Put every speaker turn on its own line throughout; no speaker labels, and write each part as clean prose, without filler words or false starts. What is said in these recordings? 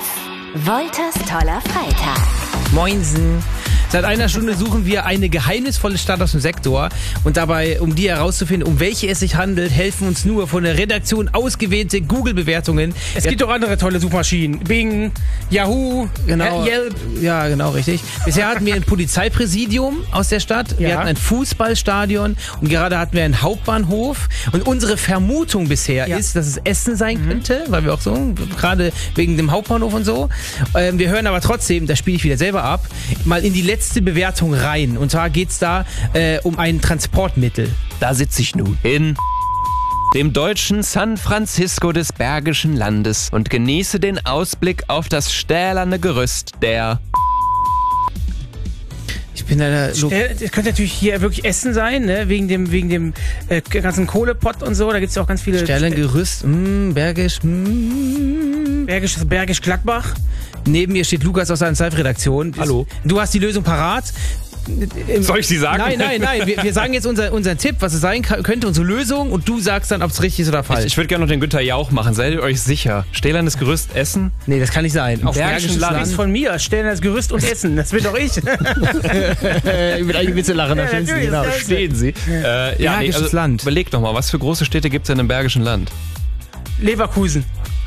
Wolters toller Freitag.
Moinsen. Seit einer Stunde suchen wir eine geheimnisvolle Stadt aus dem Sektor und dabei, um die herauszufinden, um welche es sich handelt, helfen uns nur von der Redaktion ausgewählte Google-Bewertungen.
Es gibt auch andere tolle Suchmaschinen. Bing, Yahoo,
Genau.
Yelp.
Ja, genau, richtig. Bisher hatten wir ein Polizeipräsidium aus der Stadt, wir
Ja.
hatten ein Fußballstadion und gerade hatten wir einen Hauptbahnhof. Und unsere Vermutung bisher ist, dass es Essen sein könnte, weil wir auch so, gerade wegen dem Hauptbahnhof und so. Wir hören aber trotzdem, das spiele ich wieder selber ab, mal in die letzte Bewertung rein. Und zwar geht's da um ein Transportmittel.
Da sitze ich nun in dem deutschen San Francisco des Bergischen Landes und genieße den Ausblick auf das stählerne Gerüst der...
Ich bin leider so...
Das könnte natürlich hier wirklich Essen sein, ne? wegen dem ganzen Kohlepott und so. Da gibt's ja auch ganz viele...
Sterlengerüst, Bergisch,
Bergisch Gladbach.
Neben mir steht Lukas aus der Live-Redaktion.
Hallo.
Du hast die Lösung parat.
Soll ich sie sagen?
Nein. Wir sagen jetzt unseren Tipp, was es sein könnte, unsere Lösung, und du sagst dann, ob es richtig ist oder falsch.
Ich würde gerne noch den Günther Jauch machen. Seid ihr euch sicher? Stählernes Gerüst Essen?
Nee, das kann nicht sein. Auf
Bergisches
Das
Land.
ist von mir. Stellen das Gerüst und Essen. Das bin doch ich.
Mit einem Witze lachen,
Ja, natürlich,
genau.
das-
Verstehen Sie?
Bergisches Land.
Überleg doch mal, was für große Städte gibt es denn im Bergischen Land?
Leverkusen.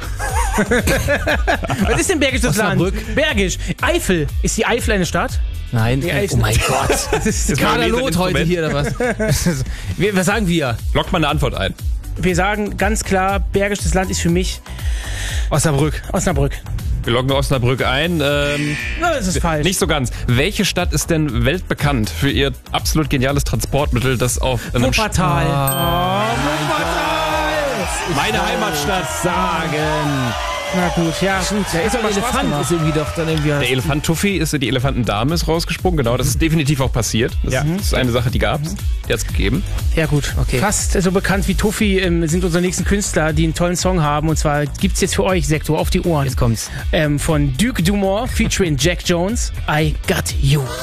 Was ist denn Bergisches Land?
Osnabrück.
Bergisch. Eifel. Ist die Eifel eine Stadt?
Nein,
Nee,
oh mein Gott. Das ist Kader Lot heute hier, oder was? Was sagen wir?
Lockt mal eine Antwort ein.
Wir sagen ganz klar, Bergisches Land ist für mich
Osnabrück.
Osnabrück.
Wir loggen Osnabrück ein.
Na, das ist falsch.
Nicht so ganz. Welche Stadt ist denn weltbekannt für ihr absolut geniales Transportmittel, das auf einem
Wuppertal.
meine Heimatstadt sagen?
Na gut, ja. Gut.
Da ist doch ein Elefant, ist irgendwie doch dann irgendwie...
Der Elefant Tuffy die Elefantendame ist rausgesprungen. Genau, das ist definitiv auch passiert. Das ist eine Sache, die gab's. Die hat's gegeben.
Ja gut,
Okay.
fast so bekannt wie Tuffy sind unsere nächsten Künstler, die einen tollen Song haben. Und zwar gibt's jetzt für euch, Sektor, auf die Ohren.
Jetzt kommt's.
Von Duke Dumont featuring Jack Jones, I Got You.